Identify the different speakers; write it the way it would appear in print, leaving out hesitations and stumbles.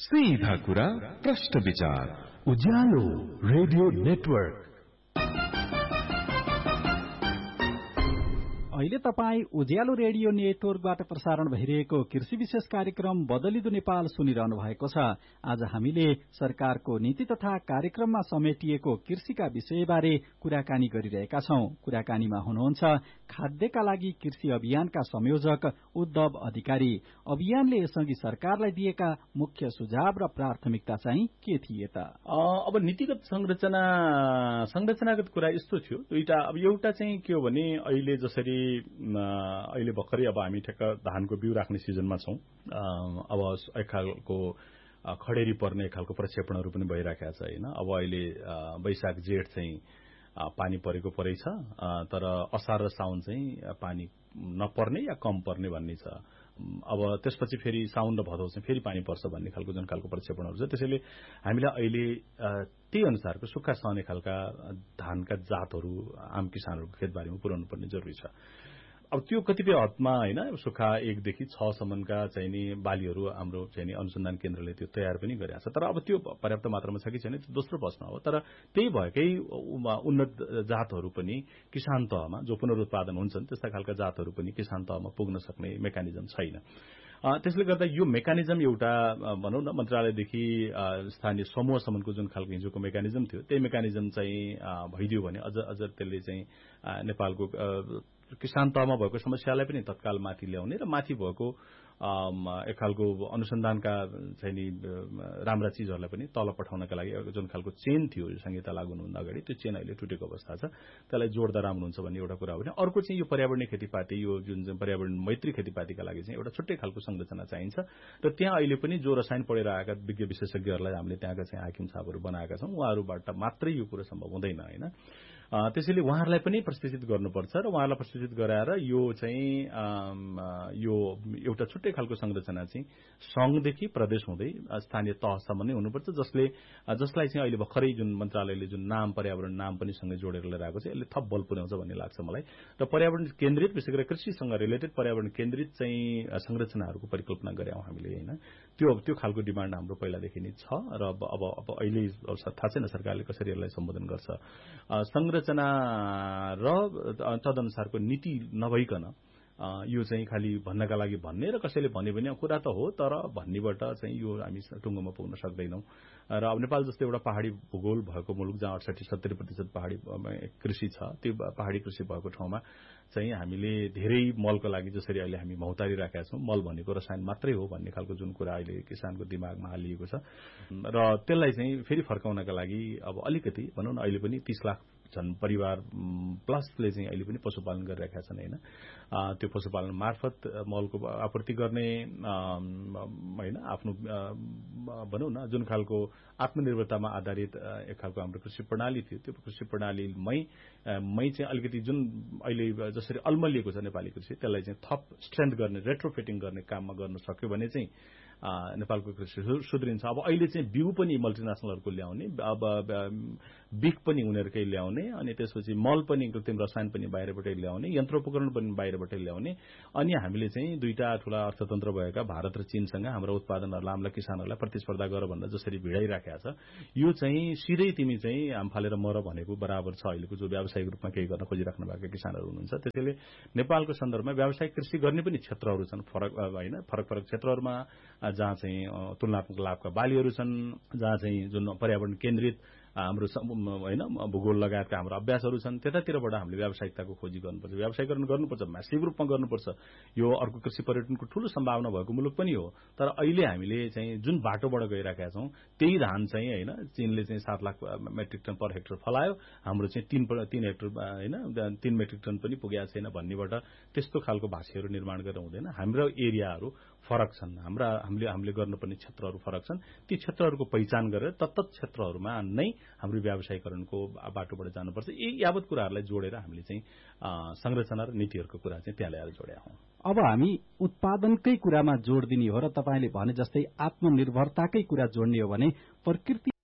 Speaker 1: सीधा कुरा प्रश्न विचार
Speaker 2: उज्यालो रेडियो नेटवर्क।
Speaker 3: अहिले तपाई उज्यालो रेडियो नेटवर्कबाट प्रसारण भइरहेको कृषि विशेष कार्यक्रम बदलिदो नेपाल सुनिरहनु भएको छ। आज हामीले सरकारको नीति तथा कार्यक्रममा समेटिएको कृषिका विषयबारे कुराकानी गरिरहेका छौं। कुराकानीमा हुनुहुन्छ खाद्यका लागि कृषि अभियानका संयोजक उद्धव अधिकारी। अभियानले यसअघि सरकारलाई दिएका मुख्य सुझाव र प्राथमिकता चाहिँ के थिए त?
Speaker 4: अब नीतिगत संरचनागत कुरा यस्तो थियो दुईटा। अब एउटा चाहिँ के हो भने अहिले भर्खरै अब हामी ठ्याक्क धानको बिउ राख्ने सिजनमा छौं। अब एक खालको खडेरी पर्ने एक खालको प्रक्षेपणहरू पनि भइराखेको छ हैन। अब अहिले वैशाख जेठ चाहिँ पानी परेको परै छ, तर असार र साउन चाहिँ पानी नपर्ने या कम पर्ने भन्ने छ। अब त्यसपछि फेरि साउन र भदौ चाहिँ फेरि पानी पर्छ भन्ने खालको जुन खालको प्रक्षेपणहरू छ, त्यसैले हामीलाई अहिले त्यही अनुसारको सुक्खा सहने खालका धानका जातहरू आम किसानहरूको खेतबारीमा पुर्याउनु पर्ने जरुरी छ। अब त्यो कतिपय हदमा हैन सुक्खा 1 देखि 6 सम्मका चाहिने बालीहरू हाम्रो चाहिने अनुसन्धान केन्द्रले त्यो तयार पनि गरेको छ। तर अब त्यो पर्याप्त मात्रामा छ कि छैन त्यो दोस्रो प्रश्न हो। तर त्यही भएकै उन्नत जातहरू पनि किसान तहमा जो पुनरुत्पादन हुन्छन् त्यस्ता खालका जातहरू पनि किसान तहमा पुग्न सक्ने मेकानिजम छैन। त्यसले गर्दा यो मेकानिजम एउटा भनौं न मन्त्रालयदेखि स्थानीय समूहसम्मको जुन खालको हिजोको मेकानिजम थियो त्यही मेकानिजम चाहिँ भइदियो भने अझ त्यसले चाहिँ नेपालको किसान तहमा भएको समस्यालाई पनि तत्काल माथि ल्याउने र माथि भएको एक खालको अनुसन्धानका चाहिँ राम्रा चीजहरूलाई पनि तल पठाउनका लागि जुन खालको चेन थियो यो संहिता लागू हुनुभन्दा अगाडि त्यो चेन अहिले टुटेको अवस्था छ। त्यसलाई जोड्दा राम्रो हुन्छ भन्ने एउटा कुरा हो भने अर्को चाहिँ यो पर्यावरणीय खेतीपाती यो जुन चाहिँ पर्यावरण मैत्री खेतीपातीका लागि चाहिँ एउटा छुट्टै खालको संरचना चाहिन्छ र त्यहाँ अहिले पनि जो रसायन पढेर आएका विज्ञ विशेषज्ञहरूलाई हामीले त्यहाँका चाहिँ हाकिम साहबहरू बनाएका छौं उहाँहरूबाट मात्रै यो कुरा सम्भव हुँदैन हैन। त्यसैले उहाँहरूलाई पनि प्रशिक्षित गर्नुपर्छ र उहाँहरूलाई प्रशिक्षित गराएर यो चाहिँ यो एउटा छुट्टै खालको संरचना चाहिँ संघदेखि प्रदेश हुँदै स्थानीय तहसम्म नै हुनुपर्छ जसलाई चाहिँ अहिले भर्खरै जुन मन्त्रालयले जुन नाम पर्यावरण नाम पनि सँगै जोडेर लिएर आएको छ यसले थप बल पुर्याउँछ भन्ने लाग्छ मलाई। र पर्यावरण केन्द्रित विशेष गरेर कृषिसँग रिलेटेड पर्यावरण केन्द्रित चाहिँ संरचनाहरूको परिकल्पना गर्यौं हामीले हैन। त्यो खालको डिमान्ड हाम्रो पहिलादेखि नै छ र अब अहिले थाहा छैन सरकारले कसरी यसलाई सम्बोधन गर्छ। संरचना र तदनुसारको नीति नभइकन यो चाहिँ खालि भन्नका लागि भन्ने र कसैले भन्यो भने कुरा त हो तर भन्नेबाट चाहिँ यो हामी टुङ्गोमा पुग्न सक्दैनौं। र अब नेपाल जस्तो एउटा पहाड़ी भूगोल भएको मुलुक जहाँ 68-70% पहाड़ी कृषि छ त्यो पहाड़ी कृषि भएको ठाउँमा चाहिँ हामीले धेरै मलको लागि जसरी अहिले हामी मौतारी राखेका छौं मल भनेको रसायन मात्रै हो भन्ने खालको जुन कुरा अहिले किसानको दिमागमा हालिएको छ र त्यसलाई चाहिँ फेरि फर्काउनका लागि अब अलिकति भनौं न अहिले पनि 30 लाख जन परिवार प्लसले चाहिँ अहिले पनि पशुपालन गरिरहेका छन् हैन। त्यो पशुपालन मार्फत मलको आपूर्ति गर्ने हैन आफ्नो भनौं न जुन खालको आत्मनिर्भरतामा आधारित एक खालको हाम्रो कृषि प्रणाली थियो त्यो कृषि प्रणालीमै चाहिँ अलिकति जुन अहिले जसरी अल्मलिएको छ नेपाली कृषि त्यसलाई चाहिँ थप स्ट्रेन्थ गर्ने रेट्रोफिटिङ गर्ने काममा गर्न सक्यो भने चाहिँ नेपालको कृषि सुध्रिन्छ। अब अहिले चाहिँ बिउ पनि मल्टिनेसनलहरुको ल्याउने अब बिख पनि उनीहरुकै ल्याउने अनि त्यसपछि मल पनि कृत्रिम रसायन पनि बाहिरबाटै ल्याउने यन्त्रोपकरण पनि बाहिरबाटै ल्याउने अनि हामीले चाहिँ दुईटा ठूला अर्थतन्त्र भएका भारत र चीनसँग हाम्रो उत्पादनहरुलाई हाम्रा किसानहरुलाई प्रतिस्पर्धा गर भनेर जसरी भिडाइराखेको छ यो चाहिँ सिधै तिमी चाहिँ हाम फालेर मर भनेको बराबर छ अहिलेको जो व्यावसायिक रूपमा केही गर्न खोजिराख्नु भएका किसानहरु हुनुहुन्छ। त्यसैले नेपालको सन्दर्भमा व्यावसायिक कृषि गर्ने पनि क्षेत्रहरु छन् फरक क्षेत्रहरुमा जहाँ चाहिँ तुलनात्मक लाभका बालीहरू छन् जहाँ चाहिँ जुन पर्यावरण केन्द्रित हाम्रो हैन भूगोल लगायतका हाम्रो अभ्यासहरू छन् त्यतातिरबाट हामीले व्यावसायिकताको खोजी गर्नुपर्छ व्यावसायीकरण गर्नुपर्छ म्यासिभ रूपमा गर्नुपर्छ। यो अर्को कृषि पर्यटनको ठूलो सम्भावना भएको मुलुक पनि हो तर अहिले हामीले चाहिँ जुन बाटोबाट गइराखेका छौं त्यही धान चाहिँ हैन चीनले चाहिँ 7 lakh metric ton per hectare फलायो हाम्रो चाहिँ 3 हेक्टर हैन 3 मेट्रिक टन पनि पुगेको छैन भन्नेबाट त्यस्तो खालको भाषीहरू निर्माण गरेर हुँदैन। हाम्रो एरियाहरू फरक छन् हामीले गर्नुपर्ने क्षेत्रहरू फरक छन् ती क्षेत्रहरूको पहिचान गरेर तत्त क्षेत्रहरूमा नै हाम्रो व्यावसायीकरणको बाटोबाट जानुपर्छ। यी यावत कुराहरूलाई जोडेर हामीले चाहिँ संरचना र नीतिहरूको कुरा चाहिँ त्यहाँ ल्याएर जोड्या हौं।
Speaker 3: अब हामी उत्पादनकै कुरामा जोड दिने हो र तपाईले भने जस्तै आत्मनिर्भरताकै कुरा जोड्ने हो भने प्रकृति